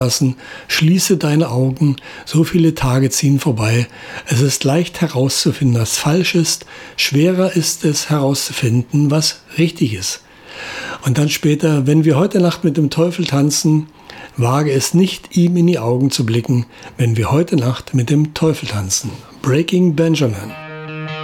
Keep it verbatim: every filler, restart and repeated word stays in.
lassen. Schließe deine Augen, so viele Tage ziehen vorbei. Es ist leicht herauszufinden, was falsch ist. Schwerer ist es herauszufinden, was richtig ist. Und dann später, wenn wir heute Nacht mit dem Teufel tanzen, wage es nicht, ihm in die Augen zu blicken, wenn wir heute Nacht mit dem Teufel tanzen. Breaking Benjamin.